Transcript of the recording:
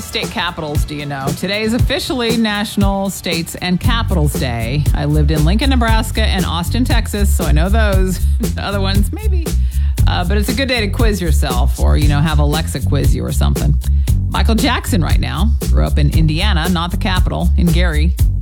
state capitals do you know? Today is officially National States and Capitals Day. I lived in Lincoln, Nebraska and Austin, Texas, so I know those. Other ones, maybe. But it's a good day to quiz yourself or, have Alexa quiz you or something. Michael Jackson right now grew up in Indiana, not the capital, in Gary.